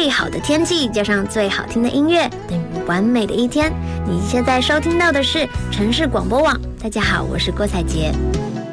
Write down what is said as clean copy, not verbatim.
最好的天气加上最好听的音乐，等于完美的一天。你现在收听到的是城市广播网，大家好，我是郭采洁。